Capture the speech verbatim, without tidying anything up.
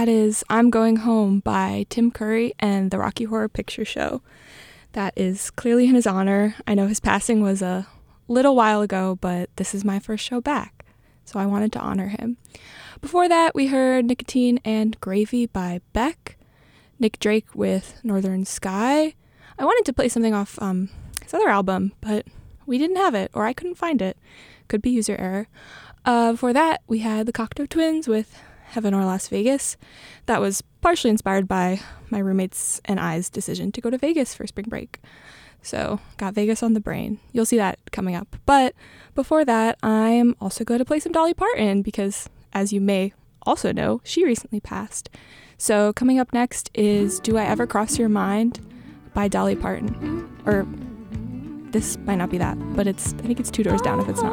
that is I'm Going Home by Tim Curry and the Rocky Horror Picture Show. That is clearly in his honor. I know his passing was a little while ago, but this is my first show back, so I wanted to honor him. Before that, we heard Nicotine and Gravy by Beck, Nick Drake with Northern Sky. I wanted to play something off um, his other album, but we didn't have it, or I couldn't find it. Could be user error. Uh, before that, we had the Cocteau Twins with Heaven or Las Vegas. That was partially inspired by my roommates and I's decision to go to Vegas for spring break. So, got Vegas on the brain. You'll see that coming up. But before that, I'm also going to play some Dolly Parton because, as you may also know, she recently passed. So, coming up next is Do I Ever Cross Your Mind by Dolly Parton. Or, this might not be that, but it's I think it's two doors down if it's not.